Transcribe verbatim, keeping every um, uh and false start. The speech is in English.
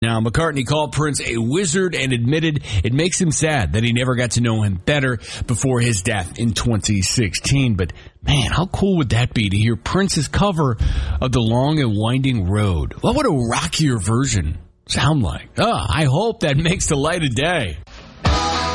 Now, McCartney called Prince a wizard and admitted it makes him sad that he never got to know him better before his death in twenty sixteen. But, man, how cool would that be to hear Prince's cover of The Long and Winding Road? What would a rockier version sound like? Oh, I hope that makes the light of day.